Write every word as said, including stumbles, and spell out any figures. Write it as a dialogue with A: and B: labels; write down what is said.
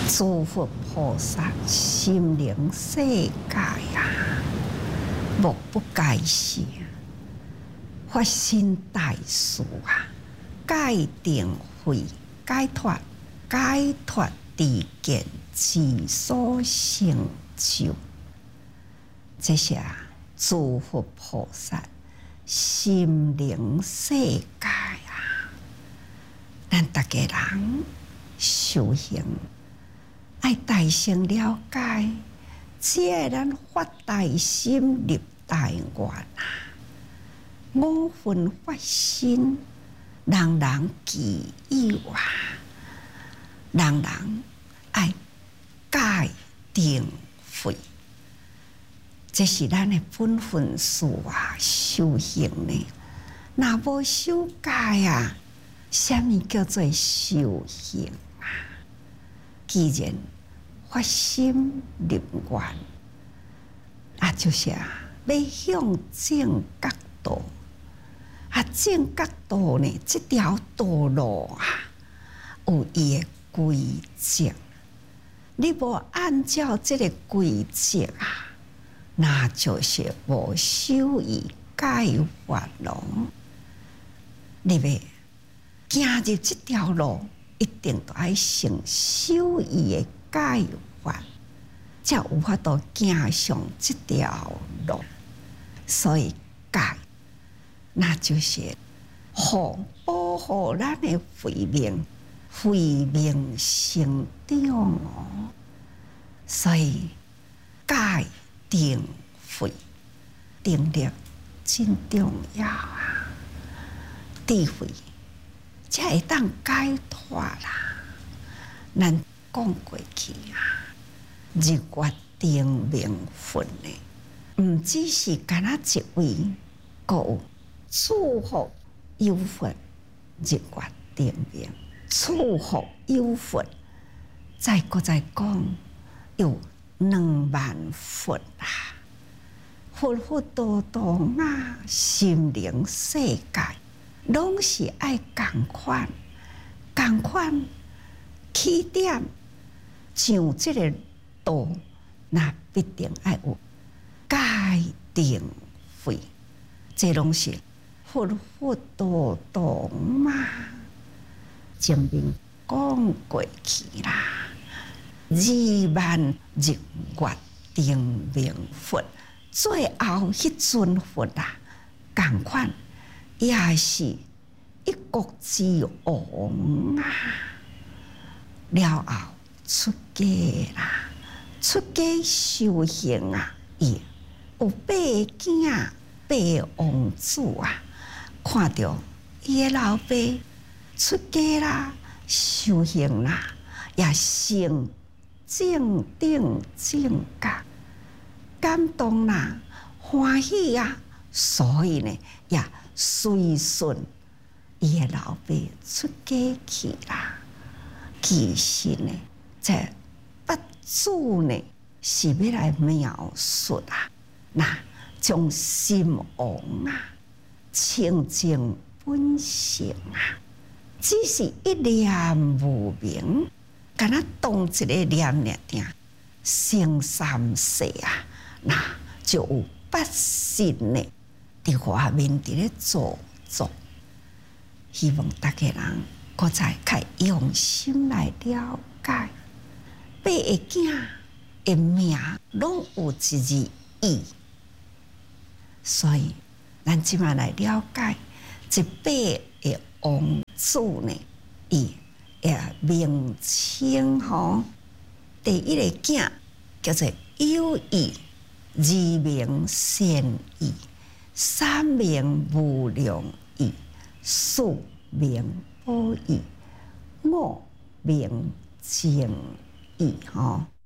A: 诸佛菩萨心灵世界啊，莫不该是发心大事啊，戒定慧解脱，解脱知见之所成就。这些啊，诸佛菩萨心灵世界啊，咱大家人修行爱大心了解，只要咱发大心立大愿啊，五分发心，人人具有啊，人人爱戒定慧。这是咱的本分事啊，修行呢。若无修戒啊，什么叫做修行啊？既然发心立愿，啊，就是啊，要向正觉道。啊，正觉道呢，这条道路啊，有伊的规则。你无按照这个规则啊，那就是无修以戒法咯。你要行入这条路，一定都要先修以的戒法，才有法度行上这条路。所以戒，那就是护保护咱的慧命，慧命成长哦。所以戒定慧，定力真重要啊！智慧才会当解脱啦。咱讲过去啊，日月定明分呢，唔只是干那一位，阁有诸佛有佛，日月定明，诸佛有佛，再阁再讲有两万佛啊！佛佛道道啊，心灵世界，拢是爱共款，共款起点，上这个道，那必定爱有戒定慧，这拢是佛佛道道嘛。前面讲过去啦，二万日月定明佛，最后迄尊佛啊，共款也是一国之王啊。了后出家啦，出家修行啊，伊有八个囝八王子啊，看到伊的老爸出家啦，修行啦，也成正定正觉，感动啦，欢喜啊，所以呢，也随顺伊的老爸出家去啦。其实呢，这八字呢是要来描述啊，那将心王啊，清净本性啊，只是一念无明，敢若动一个念念定，生三世啊，那就有八神呢伫外面伫咧做作。希望大家人搁再较用心来了解，八个囝的名拢有一字义，所以咱即马来了解这八个王子呢，伊诶名称吼，第一个囝叫做有义，二名善义，三名无量义，四名宝义，五名正义吼。